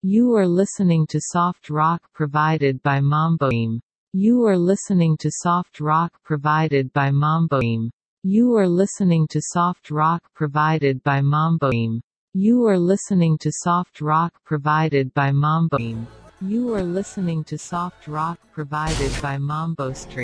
You are listening to soft rock provided by Mamboim. You are listening to soft rock provided by Mamboim. You are listening to soft rock provided by Mamboim. You are listening to soft rock provided by Mamboim. You are listening to soft rock provided by Mambo Stream.